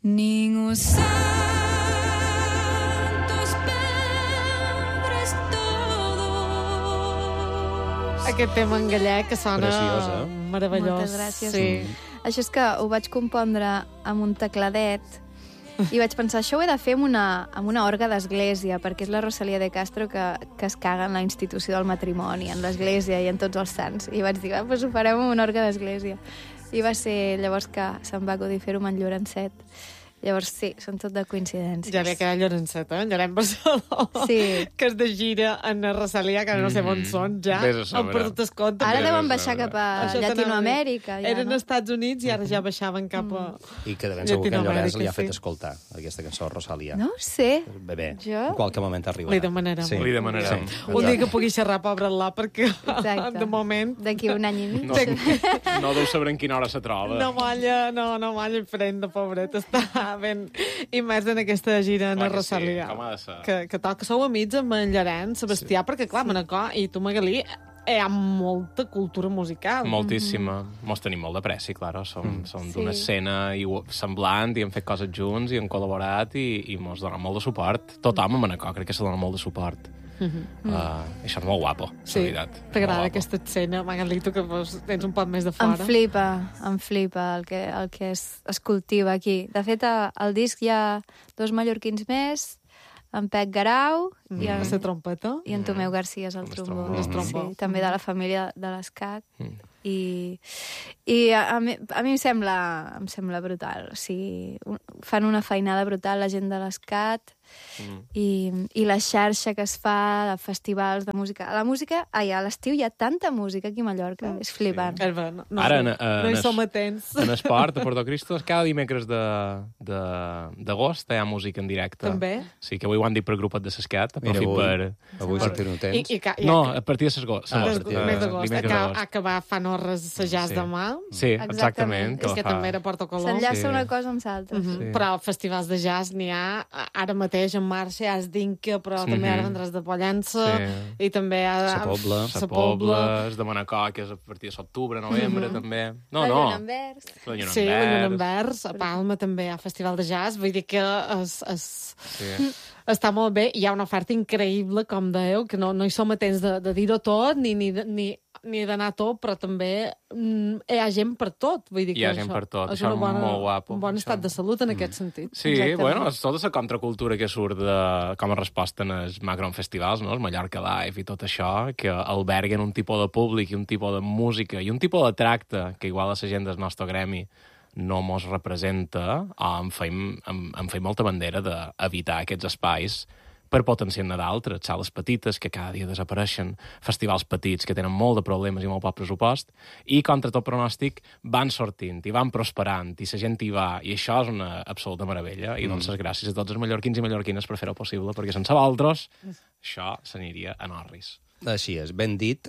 Ningú santos padres todos. Aquest tema en gallec que sona Preciosa. meravellós. Moltes gràcies. Sí. Això és que ho vaig compondre amb un tecladet i vaig pensar, això ho he de fer amb una orga d'església, perquè és la Rosalía de Castro que es caga en la institució del matrimoni, en l'església i en tots els sants. I vaig dir, doncs ho farem amb una orga d'església. I va ser llavors que se'm va acudir fer-ho amb en Llorencet. Llavors, sí, són tot de coincidències. Ja ve quedat Llorencet, Llorenç Barceló, Sí. que es de gira en Rosalía, que no sé on són ja. Vés a Han saber. perdut el compte. Ara Bé, deuen bé, baixar bé. cap a Això Llatinoamèrica. Ja, Eren no? als Estats Units i ara ja baixaven cap a... I que de ben segur que en Llorenç li ha fet sí. escoltar aquesta cançó, Rosalía. No ho sé. Bé, Jo? en qualque moment arribarà. Li demanarem. Sí. Li demanarem. Sí. Un dia que pugui xerrar, pobre-la, perquè Exacte. de moment D'aquí un any i mig. No, no deu saber en quina hora se troba. no molla el fred, pobret. Està ben immers en aquesta gira en Clar que Rosalía. sí, com ha de ser. Que toca, sou amics amb en Llorenç, Sebastià, perquè, clar, Manacor i tu, Magalí, hi ha molta cultura musical. Moltíssima. Mos tenim molt de pressi, claro. Som d'una Sí. escena semblant i hem fet coses junts i hem col·laborat i mos donen molt de suport. Tothom a Manacor crec que se dona molt de suport. Això és molt guapo, la Sí, veritat. t'agrada Molt guapo. aquesta escena, Magalí, tu que tens un poc més de Em fora. flipa el que es cultiva aquí. De fet, al disc hi ha 2 mallorquins més, en Pep Garau i en, La trompeta. i en Tomeu García és el trombó. trombó. Sí, també de la família de l'Escac. I a mi em sembla brutal. O sigui, fan una feinada brutal la gent de l'Escat i la xarxa que es fa de festivals de música. A l'estiu hi ha tanta música aquí a Mallorca, és flipant. Ara, no hi som atents. En esport, a Puerto Cristo, cada dimecres d'agost hi ha música en directe. També? Sí, que avui ho han dit per grupet de Sescat. Mira, Avui avui si tu no tens. No, a partir de l'agost. Mes d'agost. Acabar fan hores de jazz demà. Sí, exactament. És que també era Porto Colom. S'enllaça una cosa amb l'altra. Però festivals de jazz n'hi ha. Ara mateix en marxa hi ha Esdinca, però també ara vendràs de Pollença. I també hi ha... Sa Pobla, de Manacor, que és a partir de l'octubre, novembre, també. La Lluna en Vers. Sí, la Lluna en Vers. A Palma també hi ha festival de jazz. Vull dir que està molt bé. Hi ha una oferta increïble, com dèieu, que no hi som atents de dir-ho tot, ni d'anar a tot, però també hi ha gent per tot. Vull dir que Hi ha gent per tot. És Això és molt guapo. un bon estat de salut en aquest sentit. Sí, Exactament. bueno, és tota la contracultura que surt com a resposta en els macrofestivals, no? El Mallorca Live i tot això, que alberguen un tipus de públic i un tipus de música i un tipus de tracte que igual a la gent del nostre gremi no mos representa, em feim molta bandera d'evitar aquests espais per potenciar-ne d'altres, sales petites que cada dia desapareixen, festivals petits que tenen molt de problemes i molt poc pressupost, i contra tot pronòstic van sortint i van prosperant i la gent hi va, i això és una absoluta meravella, i doncs les gràcies a tots els mallorquins i mallorquines per fer-ho possible, perquè sense vosaltres això s'aniria a Norris. Així és, ben dit.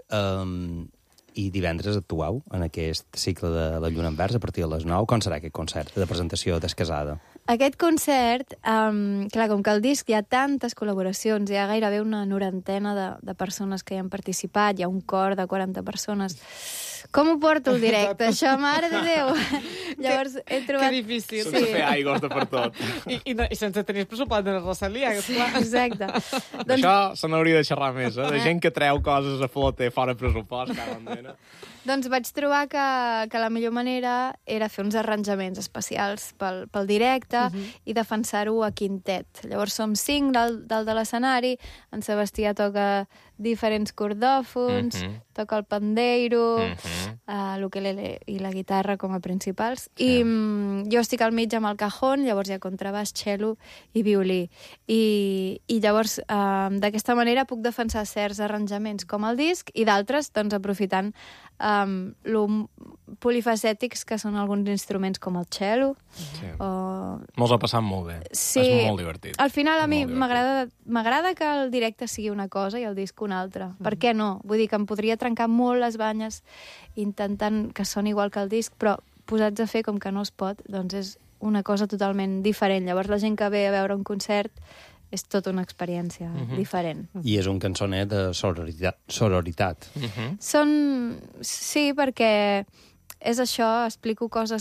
I divendres actueu en aquest cicle de la Lluna en Vers a partir de les 9. Com serà aquest concert de presentació descasada? Aquest concert, clar, com que al disc hi ha tantes col·laboracions, hi ha gairebé una 90 de persones que hi han participat, hi ha un cor de 40 persones. Com ho porto el directe? Això, mare de Déu! Llavors he trobat... Que difícil. Sense fer aigües de per tot. I sense tenir pressupost de la Rosalía, clar. Exacte. D'això se n'hauria de xerrar més, de gent que treu coses a flote fora pressupost, cada mena. Doncs vaig trobar que la millor manera era fer uns arranjaments especials pel directe i defensar-ho a quintet. Llavors som 5 dalt de l'escenari, en Sebastià toca diferents cordòfons, toca el pandeiro, l'ukelele i la guitarra com a principals, i jo estic al mig amb el cajón, llavors hi ha contrabaix, cello i violí. I llavors, d'aquesta manera puc defensar certs arranjaments com el disc i d'altres, doncs, aprofitant lo polifacètics que són alguns instruments com el cello. Sí. O... Mos ha passat molt bé. Sí. És molt divertit. Al final a mi m'agrada que el directe sigui una cosa i el disc una altra. Per què no? Vull dir que em podria trencar molt les banyes intentant que soni igual que el disc, però posats a fer com que no es pot, doncs és una cosa totalment diferent. Llavors la gent que ve a veure un concert és tota una experiència diferent. I és un cançonet de sororitat. Sí, perquè és això, explico coses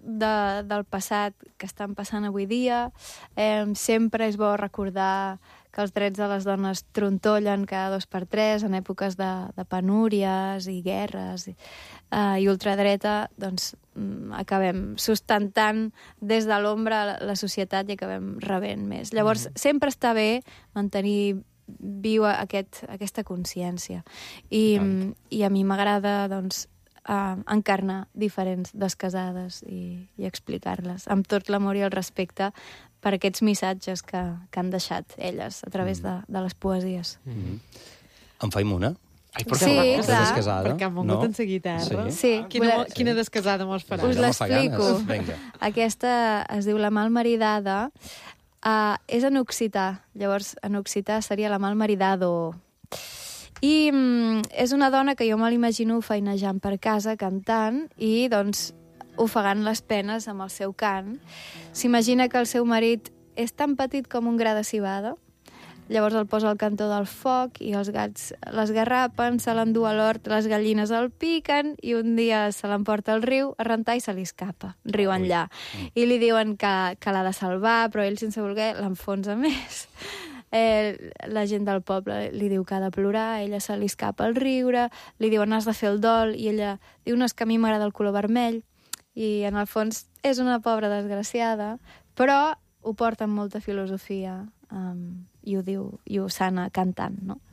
del passat que estan passant avui dia. Sempre és bo recordar que els drets de les dones trontollen cada 2 per 3 en èpoques de penúries i guerres i ultradreta, doncs acabem sustentant des de l'ombra la societat i acabem rebent més. Llavors, sempre està bé mantenir viu aquesta consciència. I a mi m'agrada, doncs, encarnar diferents descasades i explicar-les amb tot l'amor i el respecte per aquests missatges que han deixat elles a través de les poesies. En faim una? Ai, per Sí, favor. clar. Descasada? Perquè han volgut en seguida, Sí. Quina descasada mos farà? Us l'explico. Vinga. Aquesta es diu La malmaridada. És en occità. Llavors, en occità seria la malmaridado. I és una dona que jo me l'imagino feinejant per casa, cantant, i, doncs, ofegant les penes amb el seu cant. S'imagina que el seu marit és tan petit com un gra de civada. Llavors el posa al cantó del foc i els gats l'esgarrapen, se l'endú a l'hort, les gallines el piquen i un dia se l'emporta al riu a rentar i se li escapa, riu enllà. I li diuen que l'ha de salvar, però ell, sense voler, l'enfonsa més. La gent del poble li diu que ha de plorar, ella se li escapa el riure, li diuen has de fer el dol, i ella diu no, és que a mi m'agrada el color vermell, i en el fons és una pobra desgraciada, però ho porta amb molta filosofia i ho diu, i ho sana cantant, no?